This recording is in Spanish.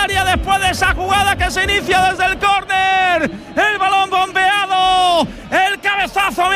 área después de esa jugada que se inicia desde el córner.